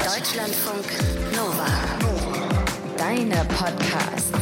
Deutschlandfunk Nova. Deine Podcasts.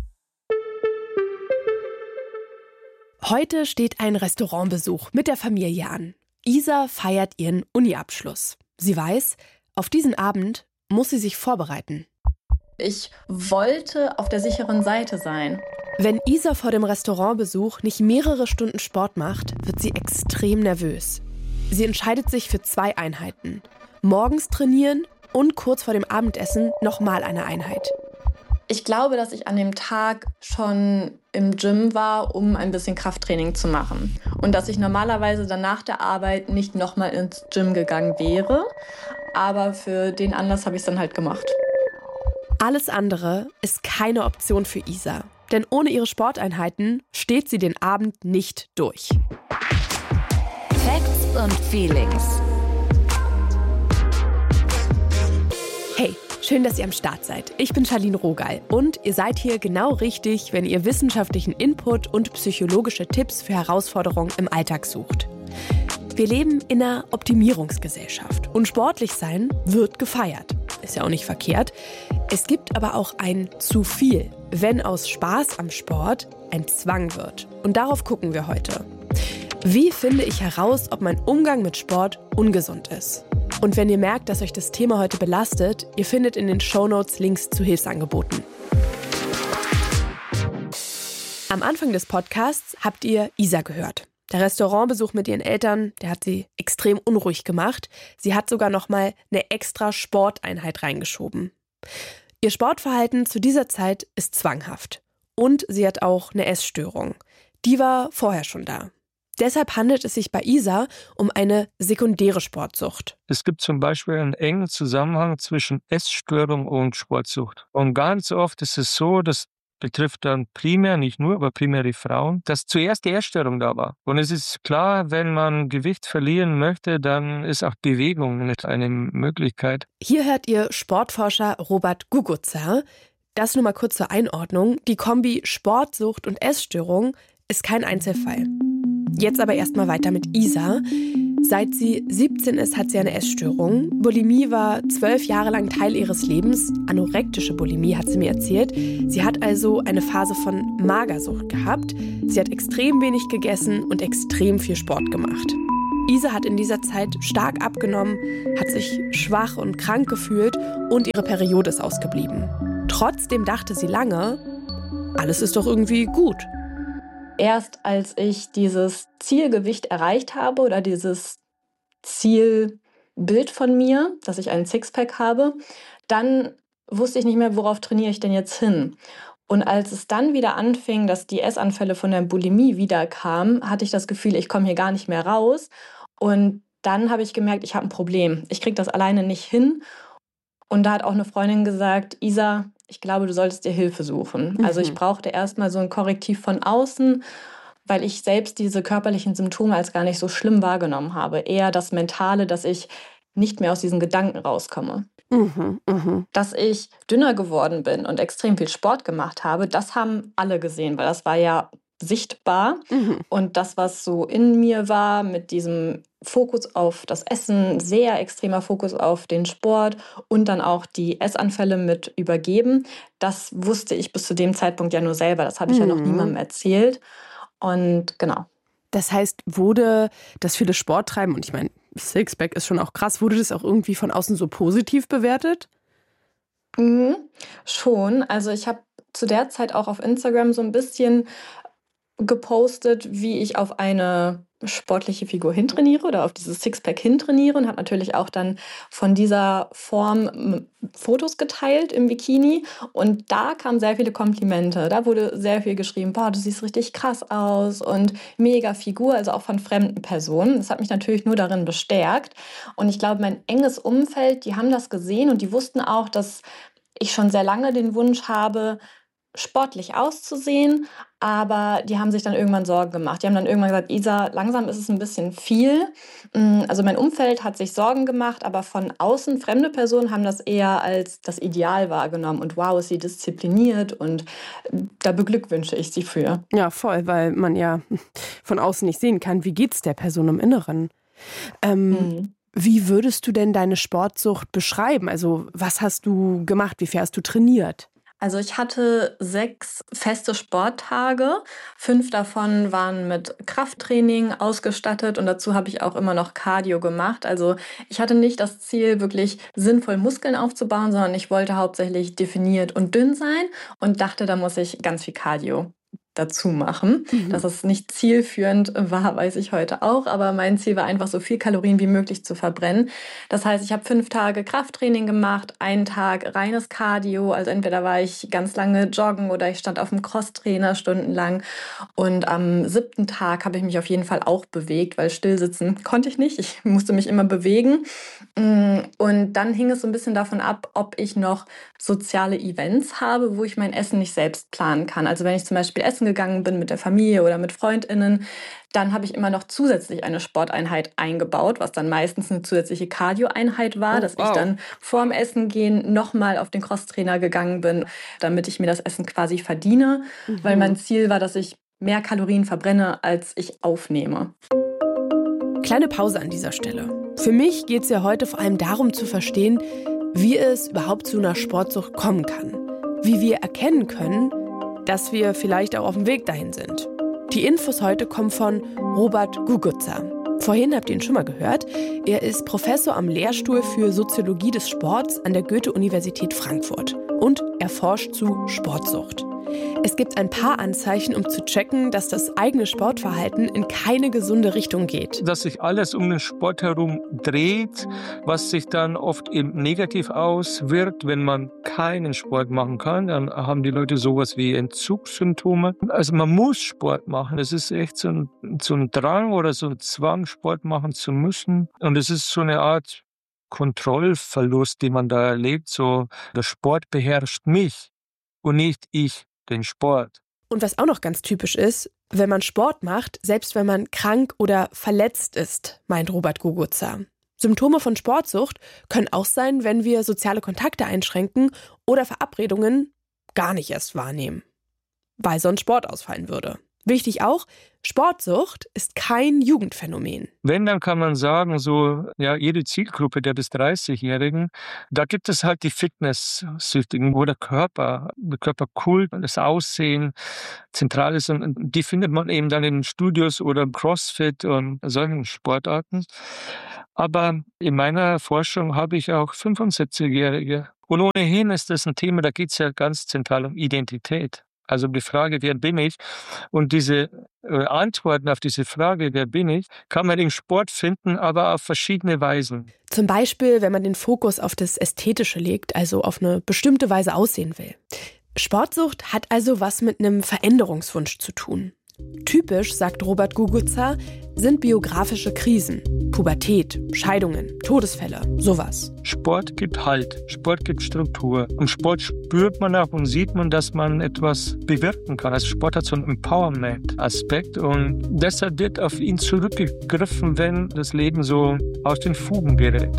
Heute steht ein Restaurantbesuch mit der Familie an. Isa feiert ihren Uni-Abschluss. Sie weiß, auf diesen Abend muss sie sich vorbereiten. Ich wollte auf der sicheren Seite sein. Wenn Isa vor dem Restaurantbesuch nicht mehrere Stunden Sport macht, wird sie extrem nervös. Sie entscheidet sich für 2 Einheiten. Morgens trainieren und kurz vor dem Abendessen nochmal eine Einheit. Ich glaube, dass ich an dem Tag schon im Gym war, um ein bisschen Krafttraining zu machen. Und dass ich normalerweise dann nach der Arbeit nicht nochmal ins Gym gegangen wäre. Aber für den Anlass habe ich es dann halt gemacht. Alles andere ist keine Option für Isa. Denn ohne ihre Sporteinheiten steht sie den Abend nicht durch. Facts und Feelings. Hey, schön, dass ihr am Start seid. Ich bin Charlene Rogal und ihr seid hier genau richtig, wenn ihr wissenschaftlichen Input und psychologische Tipps für Herausforderungen im Alltag sucht. Wir leben in einer Optimierungsgesellschaft und sportlich sein wird gefeiert. Ist ja auch nicht verkehrt. Es gibt aber auch ein zu viel, wenn aus Spaß am Sport ein Zwang wird. Und darauf gucken wir heute. Wie finde ich heraus, ob mein Umgang mit Sport ungesund ist? Und wenn ihr merkt, dass euch das Thema heute belastet, ihr findet in den Shownotes Links zu Hilfsangeboten. Am Anfang des Podcasts habt ihr Isa gehört. Der Restaurantbesuch mit ihren Eltern, der hat sie extrem unruhig gemacht. Sie hat sogar nochmal eine extra Sporteinheit reingeschoben. Ihr Sportverhalten zu dieser Zeit ist zwanghaft. Und sie hat auch eine Essstörung. Die war vorher schon da. Deshalb handelt es sich bei Isa um eine sekundäre Sportsucht. Es gibt zum Beispiel einen engen Zusammenhang zwischen Essstörung und Sportsucht. Und ganz oft ist es so, das betrifft dann primär, nicht nur, aber primär die Frauen, dass zuerst die Essstörung da war. Und es ist klar, wenn man Gewicht verlieren möchte, dann ist auch Bewegung eine Möglichkeit. Hier hört ihr Sportforscher Robert Gugutzer. Das nur mal kurz zur Einordnung. Die Kombi Sportsucht und Essstörung ist kein Einzelfall. Jetzt aber erstmal weiter mit Isa. Seit sie 17 ist, hat sie eine Essstörung. Bulimie war 12 Jahre lang Teil ihres Lebens. Anorektische Bulimie, hat sie mir erzählt. Sie hat also eine Phase von Magersucht gehabt. Sie hat extrem wenig gegessen und extrem viel Sport gemacht. Isa hat in dieser Zeit stark abgenommen, hat sich schwach und krank gefühlt und ihre Periode ist ausgeblieben. Trotzdem dachte sie lange, alles ist doch irgendwie gut. Erst als ich dieses Zielgewicht erreicht habe oder dieses Zielbild von mir, dass ich einen Sixpack habe, dann wusste ich nicht mehr, worauf trainiere ich denn jetzt hin. Und als es dann wieder anfing, dass die Essanfälle von der Bulimie wieder kamen, hatte ich das Gefühl, ich komme hier gar nicht mehr raus. Und dann habe ich gemerkt, ich habe ein Problem. Ich kriege das alleine nicht hin. Und da hat auch eine Freundin gesagt, Isa, ich glaube, du solltest dir Hilfe suchen. Also ich brauchte erstmal so ein Korrektiv von außen, weil ich selbst diese körperlichen Symptome als gar nicht so schlimm wahrgenommen habe. Eher das Mentale, dass ich nicht mehr aus diesen Gedanken rauskomme. Dass ich dünner geworden bin und extrem viel Sport gemacht habe, das haben alle gesehen, weil das war ja sichtbar. Und das, was so in mir war, mit diesem Fokus auf das Essen, sehr extremer Fokus auf den Sport und dann auch die Essanfälle mit übergeben, das wusste ich bis zu dem Zeitpunkt ja nur selber. Das habe ich ja noch niemandem erzählt. Und genau. Das heißt, wurde das viele Sport treiben, und ich meine, Sixpack ist schon auch krass, wurde das auch irgendwie von außen so positiv bewertet? Schon. Also ich habe zu der Zeit auch auf Instagram so ein bisschen gepostet, wie ich auf eine sportliche Figur hintrainiere oder auf dieses Sixpack hintrainiere und habe natürlich auch dann von dieser Form Fotos geteilt im Bikini und da kamen sehr viele Komplimente. Da wurde sehr viel geschrieben, boah, du siehst richtig krass aus und mega Figur, also auch von fremden Personen. Das hat mich natürlich nur darin bestärkt und ich glaube, mein enges Umfeld, die haben das gesehen und die wussten auch, dass ich schon sehr lange den Wunsch habe, sportlich auszusehen, aber die haben sich dann irgendwann Sorgen gemacht. Die haben dann irgendwann gesagt, Isa, langsam ist es ein bisschen viel. Also mein Umfeld hat sich Sorgen gemacht, aber von außen fremde Personen haben das eher als das Ideal wahrgenommen. Und wow, ist sie diszipliniert und da beglückwünsche ich sie für. Ja, voll, weil man ja von außen nicht sehen kann, wie geht's der Person im Inneren. Wie würdest du denn deine Sportsucht beschreiben? Also was hast du gemacht? Wie viel hast du trainiert? Also ich hatte 6 feste Sporttage. 5 davon waren mit Krafttraining ausgestattet und dazu habe ich auch immer noch Cardio gemacht. Also ich hatte nicht das Ziel, wirklich sinnvoll Muskeln aufzubauen, sondern ich wollte hauptsächlich definiert und dünn sein und dachte, da muss ich ganz viel Cardio dazu machen. Dass es nicht zielführend war, weiß ich heute auch, aber mein Ziel war einfach, so viel Kalorien wie möglich zu verbrennen. Das heißt, ich habe 5 Tage Krafttraining gemacht, einen Tag reines Cardio, also entweder war ich ganz lange joggen oder ich stand auf dem Crosstrainer stundenlang und am 7. Tag habe ich mich auf jeden Fall auch bewegt, weil stillsitzen konnte ich nicht, ich musste mich immer bewegen und dann hing es so ein bisschen davon ab, ob ich noch soziale Events habe, wo ich mein Essen nicht selbst planen kann. Also wenn ich zum Beispiel essen gegangen bin mit der Familie oder mit FreundInnen, dann habe ich immer noch zusätzlich eine Sporteinheit eingebaut, was dann meistens eine zusätzliche Cardio-Einheit war, dass ich dann vorm Essen gehen nochmal auf den Crosstrainer gegangen bin, damit ich mir das Essen quasi verdiene, weil mein Ziel war, dass ich mehr Kalorien verbrenne, als ich aufnehme. Kleine Pause an dieser Stelle. Für mich geht es ja heute vor allem darum zu verstehen, wie es überhaupt zu einer Sportsucht kommen kann. Wie wir erkennen können, dass wir vielleicht auch auf dem Weg dahin sind. Die Infos heute kommen von Robert Gugutzer. Vorhin habt ihr ihn schon mal gehört. Er ist Professor am Lehrstuhl für Soziologie des Sports an der Goethe-Universität Frankfurt. Und er forscht zu Sportsucht. Es gibt ein paar Anzeichen, um zu checken, dass das eigene Sportverhalten in keine gesunde Richtung geht. Dass sich alles um den Sport herum dreht, was sich dann oft eben negativ auswirkt, wenn man keinen Sport machen kann. Dann haben die Leute sowas wie Entzugssymptome. Also man muss Sport machen. Es ist echt so ein Drang oder so ein Zwang, Sport machen zu müssen. Und es ist so eine Art Kontrollverlust, den man da erlebt. So, der Sport beherrscht mich und nicht ich den Sport. Und was auch noch ganz typisch ist, wenn man Sport macht, selbst wenn man krank oder verletzt ist, meint Robert Gugutzer. Symptome von Sportsucht können auch sein, wenn wir soziale Kontakte einschränken oder Verabredungen gar nicht erst wahrnehmen, weil sonst Sport ausfallen würde. Wichtig auch, Sportsucht ist kein Jugendphänomen. Wenn, dann kann man sagen, so jede Zielgruppe der bis 30-Jährigen, da gibt es halt die Fitnesssüchtigen, wo der Körperkult, das Aussehen zentral ist und die findet man eben dann in Studios oder Crossfit und solchen Sportarten. Aber in meiner Forschung habe ich auch 75-Jährige. Und ohnehin ist das ein Thema, da geht es ja ganz zentral um Identität. Also die Frage, wer bin ich? Und diese Antworten auf diese Frage, wer bin ich, kann man im Sport finden, aber auf verschiedene Weisen. Zum Beispiel, wenn man den Fokus auf das Ästhetische legt, also auf eine bestimmte Weise aussehen will. Sportsucht hat also was mit einem Veränderungswunsch zu tun. Typisch, sagt Robert Gugutzer, sind biografische Krisen, Pubertät, Scheidungen, Todesfälle, sowas. Sport gibt Halt, Sport gibt Struktur. Und Sport spürt man auch und sieht man, dass man etwas bewirken kann. Also Sport hat so einen Empowerment-Aspekt und deshalb wird auf ihn zurückgegriffen, wenn das Leben so aus den Fugen gerät.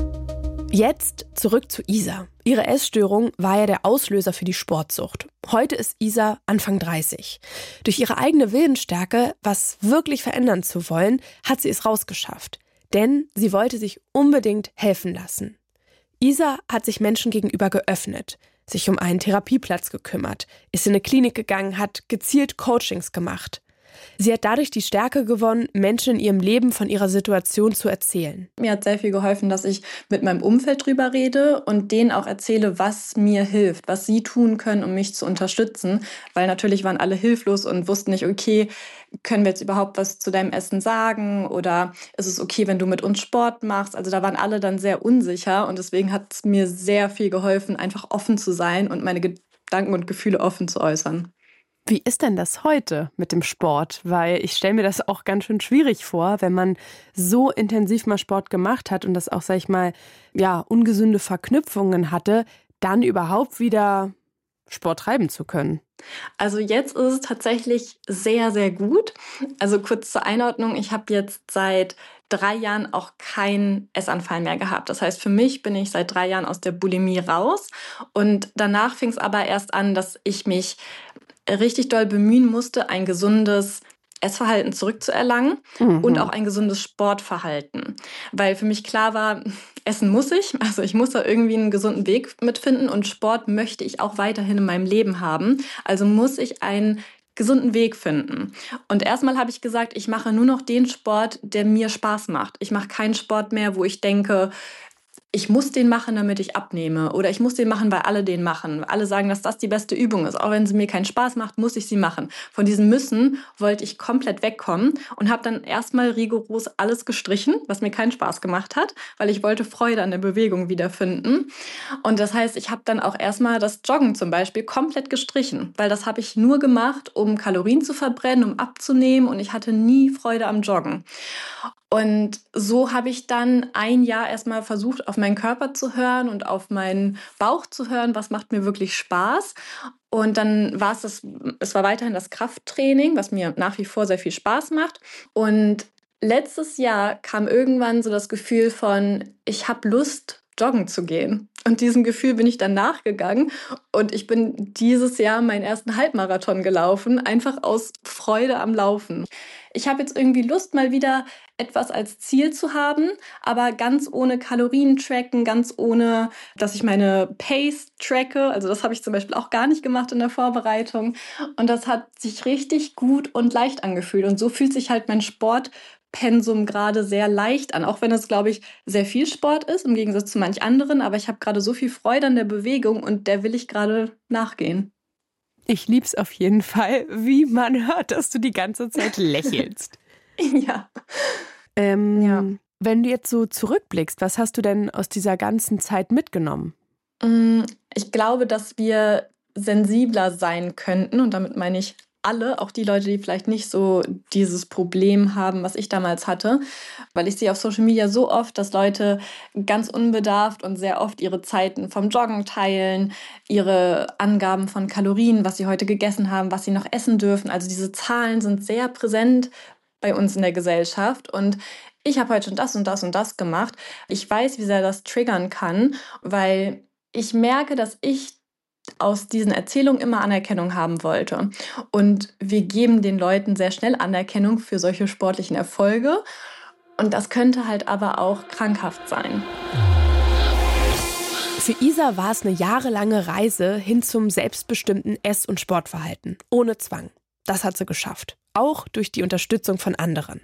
Jetzt zurück zu Isa. Ihre Essstörung war ja der Auslöser für die Sportsucht. Heute ist Isa Anfang 30. Durch ihre eigene Willensstärke, was wirklich verändern zu wollen, hat sie es rausgeschafft. Denn sie wollte sich unbedingt helfen lassen. Isa hat sich Menschen gegenüber geöffnet, sich um einen Therapieplatz gekümmert, ist in eine Klinik gegangen, hat gezielt Coachings gemacht. Sie hat dadurch die Stärke gewonnen, Menschen in ihrem Leben von ihrer Situation zu erzählen. Mir hat sehr viel geholfen, dass ich mit meinem Umfeld drüber rede und denen auch erzähle, was mir hilft, was sie tun können, um mich zu unterstützen. Weil natürlich waren alle hilflos und wussten nicht, okay, können wir jetzt überhaupt was zu deinem Essen sagen? Oder ist es okay, wenn du mit uns Sport machst? Also da waren alle dann sehr unsicher und deswegen hat es mir sehr viel geholfen, einfach offen zu sein und meine Gedanken und Gefühle offen zu äußern. Wie ist denn das heute mit dem Sport? Weil ich stelle mir das auch ganz schön schwierig vor, wenn man so intensiv mal Sport gemacht hat und das auch, sag ich mal, ungesunde Verknüpfungen hatte, dann überhaupt wieder Sport treiben zu können. Also jetzt ist es tatsächlich sehr, sehr gut. Also kurz zur Einordnung, ich habe jetzt seit 3 Jahren auch keinen Essanfall mehr gehabt. Das heißt, für mich bin ich seit 3 Jahren aus der Bulimie raus und danach fing es aber erst an, dass ich mich richtig doll bemühen musste, ein gesundes Essverhalten zurückzuerlangen und auch ein gesundes Sportverhalten. Weil für mich klar war, essen muss ich. Also ich muss da irgendwie einen gesunden Weg mitfinden und Sport möchte ich auch weiterhin in meinem Leben haben. Also muss ich einen gesunden Weg finden. Und erstmal habe ich gesagt, ich mache nur noch den Sport, der mir Spaß macht. Ich mache keinen Sport mehr, wo ich denke, ich muss den machen, damit ich abnehme. Oder ich muss den machen, weil alle den machen. Alle sagen, dass das die beste Übung ist. Auch wenn sie mir keinen Spaß macht, muss ich sie machen. Von diesem Müssen wollte ich komplett wegkommen und habe dann erstmal rigoros alles gestrichen, was mir keinen Spaß gemacht hat, weil ich wollte Freude an der Bewegung wiederfinden. Und das heißt, ich habe dann auch erstmal das Joggen zum Beispiel komplett gestrichen, weil das habe ich nur gemacht, um Kalorien zu verbrennen, um abzunehmen und ich hatte nie Freude am Joggen. Und so habe ich dann ein Jahr erstmal versucht, auf meinen Körper zu hören und auf meinen Bauch zu hören, was macht mir wirklich Spaß. Und dann war es war weiterhin das Krafttraining, was mir nach wie vor sehr viel Spaß macht. Und letztes Jahr kam irgendwann so das Gefühl von, ich habe Lust, joggen zu gehen. Und diesem Gefühl bin ich dann nachgegangen und ich bin dieses Jahr meinen ersten Halbmarathon gelaufen, einfach aus Freude am Laufen. Ich habe jetzt irgendwie Lust, mal wieder etwas als Ziel zu haben, aber ganz ohne Kalorien tracken, ganz ohne, dass ich meine Pace tracke. Also das habe ich zum Beispiel auch gar nicht gemacht in der Vorbereitung. Und das hat sich richtig gut und leicht angefühlt. Und so fühlt sich halt mein Sportpensum gerade sehr leicht an, auch wenn es, glaube ich, sehr viel Sport ist, im Gegensatz zu manch anderen. Aber ich habe gerade so viel Freude an der Bewegung und der will ich gerade nachgehen. Ich lieb's auf jeden Fall, wie man hört, dass du die ganze Zeit lächelst. Ja. Ja. Wenn du jetzt so zurückblickst, was hast du denn aus dieser ganzen Zeit mitgenommen? Ich glaube, dass wir sensibler sein könnten und damit meine ich alle, auch die Leute, die vielleicht nicht so dieses Problem haben, was ich damals hatte, weil ich sehe auf Social Media so oft, dass Leute ganz unbedarft und sehr oft ihre Zeiten vom Joggen teilen, ihre Angaben von Kalorien, was sie heute gegessen haben, was sie noch essen dürfen. Also diese Zahlen sind sehr präsent bei uns in der Gesellschaft und ich habe heute schon das und das und das gemacht. Ich weiß, wie sehr das triggern kann, weil ich merke, dass ich aus diesen Erzählungen immer Anerkennung haben wollte. Und wir geben den Leuten sehr schnell Anerkennung für solche sportlichen Erfolge. Und das könnte halt aber auch krankhaft sein. Für Isa war es eine jahrelange Reise hin zum selbstbestimmten Ess- und Sportverhalten. Ohne Zwang. Das hat sie geschafft. Auch durch die Unterstützung von anderen.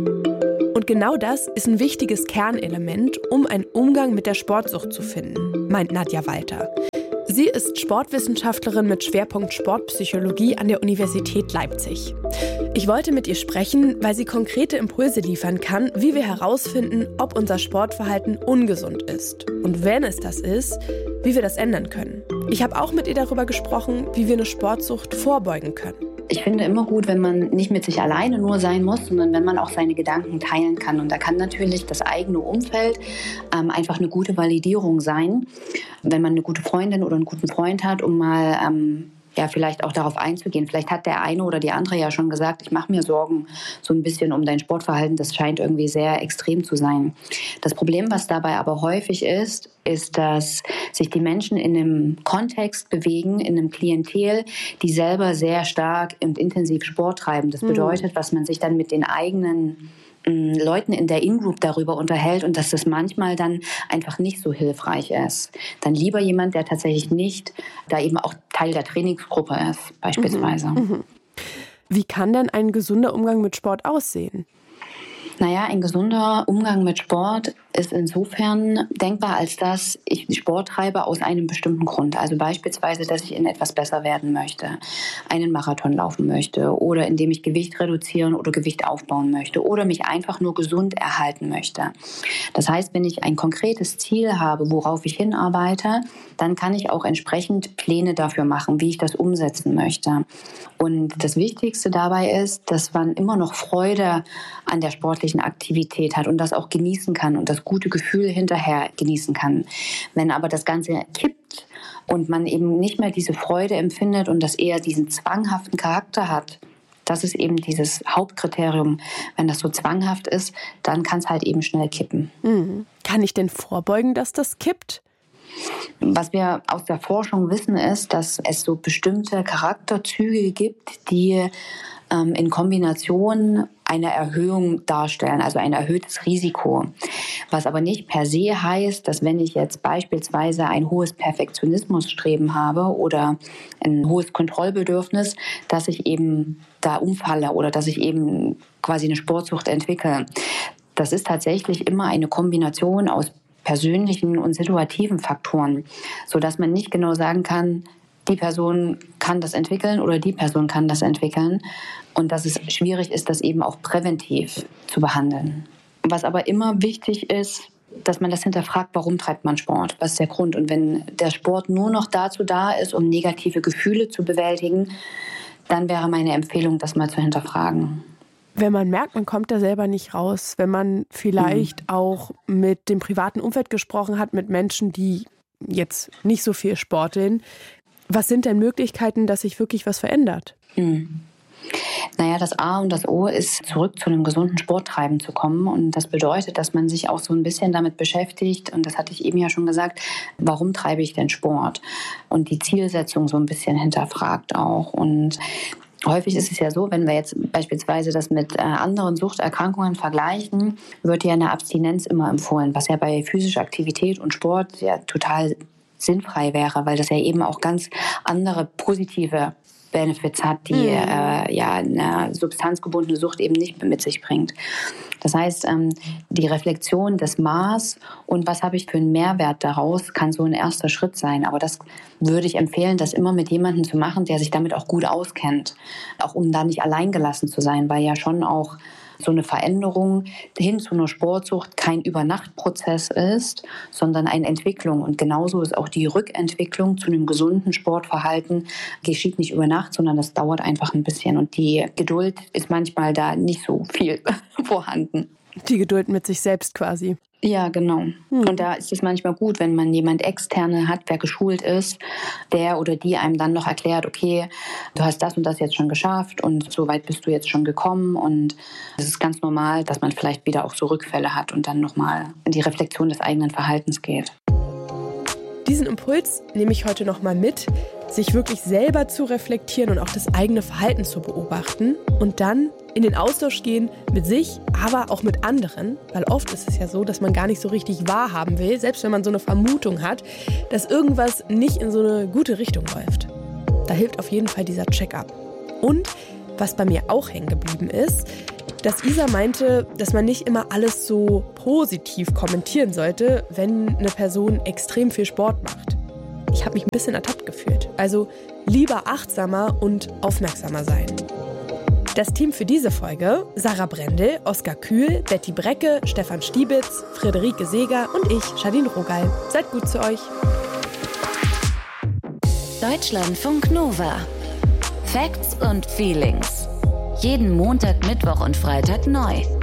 Und genau das ist ein wichtiges Kernelement, um einen Umgang mit der Sportsucht zu finden, meint Nadja Walter. Sie ist Sportwissenschaftlerin mit Schwerpunkt Sportpsychologie an der Universität Leipzig. Ich wollte mit ihr sprechen, weil sie konkrete Impulse liefern kann, wie wir herausfinden, ob unser Sportverhalten ungesund ist. Und wenn es das ist, wie wir das ändern können. Ich habe auch mit ihr darüber gesprochen, wie wir eine Sportsucht vorbeugen können. Ich finde immer gut, wenn man nicht mit sich alleine nur sein muss, sondern wenn man auch seine Gedanken teilen kann. Und da kann natürlich das eigene Umfeld einfach eine gute Validierung sein, wenn man eine gute Freundin oder einen guten Freund hat, um mal vielleicht auch darauf einzugehen. Vielleicht hat der eine oder die andere ja schon gesagt, ich mache mir Sorgen so ein bisschen um dein Sportverhalten. Das scheint irgendwie sehr extrem zu sein. Das Problem, was dabei aber häufig ist, dass sich die Menschen in einem Kontext bewegen, in einem Klientel, die selber sehr stark und intensiv Sport treiben. Das bedeutet, was man sich dann mit den eigenen Leuten in der In-Group darüber unterhält und dass das manchmal dann einfach nicht so hilfreich ist. Dann lieber jemand, der tatsächlich nicht da eben auch Teil der Trainingsgruppe ist, beispielsweise. Wie kann denn ein gesunder Umgang mit Sport aussehen? Naja, ein gesunder Umgang mit Sport ist insofern denkbar, als dass ich Sport treibe aus einem bestimmten Grund. Also beispielsweise, dass ich in etwas besser werden möchte, einen Marathon laufen möchte oder indem ich Gewicht reduzieren oder Gewicht aufbauen möchte oder mich einfach nur gesund erhalten möchte. Das heißt, wenn ich ein konkretes Ziel habe, worauf ich hinarbeite, dann kann ich auch entsprechend Pläne dafür machen, wie ich das umsetzen möchte. Und das Wichtigste dabei ist, dass man immer noch Freude an der sportlichen Aktivität hat und das auch genießen kann und das gute Gefühl hinterher genießen kann. Wenn aber das Ganze kippt und man eben nicht mehr diese Freude empfindet und das eher diesen zwanghaften Charakter hat, das ist eben dieses Hauptkriterium. Wenn das so zwanghaft ist, dann kann es halt eben schnell kippen. Kann ich denn vorbeugen, dass das kippt? Was wir aus der Forschung wissen, ist, dass es so bestimmte Charakterzüge gibt, die in Kombination eine Erhöhung darstellen, also ein erhöhtes Risiko. Was aber nicht per se heißt, dass wenn ich jetzt beispielsweise ein hohes Perfektionismusstreben habe oder ein hohes Kontrollbedürfnis, dass ich eben da umfalle oder dass ich eben quasi eine Sportsucht entwickle. Das ist tatsächlich immer eine Kombination aus persönlichen und situativen Faktoren, sodass man nicht genau sagen kann, die Person kann das entwickeln oder die Person kann das entwickeln und dass es schwierig ist, das eben auch präventiv zu behandeln. Was aber immer wichtig ist, dass man das hinterfragt, warum treibt man Sport, was ist der Grund? Und wenn der Sport nur noch dazu da ist, um negative Gefühle zu bewältigen, dann wäre meine Empfehlung, das mal zu hinterfragen. Wenn man merkt, man kommt da selber nicht raus, wenn man vielleicht auch mit dem privaten Umfeld gesprochen hat, mit Menschen, die jetzt nicht so viel sporteln, was sind denn Möglichkeiten, dass sich wirklich was verändert? Naja, das A und das O ist, zurück zu einem gesunden Sporttreiben zu kommen. Und das bedeutet, dass man sich auch so ein bisschen damit beschäftigt. Und das hatte ich eben ja schon gesagt, warum treibe ich denn Sport? Und die Zielsetzung so ein bisschen hinterfragt auch. Und häufig ist es ja so, wenn wir jetzt beispielsweise das mit anderen Suchterkrankungen vergleichen, wird ja eine Abstinenz immer empfohlen, was ja bei physischer Aktivität und Sport ja total sinnfrei wäre, weil das ja eben auch ganz andere positive Benefits hat, die eine substanzgebundene Sucht eben nicht mit sich bringt. Das heißt, die Reflexion des Maß und was habe ich für einen Mehrwert daraus, kann so ein erster Schritt sein. Aber das würde ich empfehlen, das immer mit jemandem zu machen, der sich damit auch gut auskennt. Auch um da nicht alleingelassen zu sein, weil ja schon auch so eine Veränderung hin zu einer Sportsucht kein Übernachtprozess ist, sondern eine Entwicklung. Und genauso ist auch die Rückentwicklung zu einem gesunden Sportverhalten geschieht nicht über Nacht, sondern das dauert einfach ein bisschen. Und die Geduld ist manchmal da nicht so viel vorhanden. Die Geduld mit sich selbst quasi. Ja, genau. Und da ist es manchmal gut, wenn man jemand Externe hat, der geschult ist, der oder die einem dann noch erklärt, okay, du hast das und das jetzt schon geschafft und so weit bist du jetzt schon gekommen. Und es ist ganz normal, dass man vielleicht wieder auch so Rückfälle hat und dann nochmal in die Reflexion des eigenen Verhaltens geht. Diesen Impuls nehme ich heute nochmal mit, sich wirklich selber zu reflektieren und auch das eigene Verhalten zu beobachten und dann in den Austausch gehen mit sich, aber auch mit anderen, weil oft ist es ja so, dass man gar nicht so richtig wahrhaben will, selbst wenn man so eine Vermutung hat, dass irgendwas nicht in so eine gute Richtung läuft. Da hilft auf jeden Fall dieser Check-up. Und was bei mir auch hängen geblieben ist, dass Isa meinte, dass man nicht immer alles so positiv kommentieren sollte, wenn eine Person extrem viel Sport macht. Ich habe mich ein bisschen ertappt gefühlt. Also lieber achtsamer und aufmerksamer sein. Das Team für diese Folge: Sarah Brendel, Oskar Kühl, Betty Brecke, Stefan Stiebitz, Friederike Seeger und ich, Jadine Rogal. Seid gut zu euch. Deutschlandfunk Nova. Facts und Feelings. Jeden Montag, Mittwoch und Freitag neu.